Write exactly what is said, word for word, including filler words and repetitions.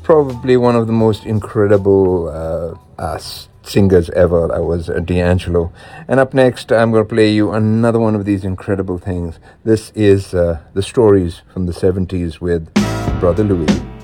probably one of the most incredible uh, uh, singers ever. That was uh, D'Angelo. And up next, I'm going to play you another one of these incredible things. This is uh, the Stories from the seventies with Brother Louie.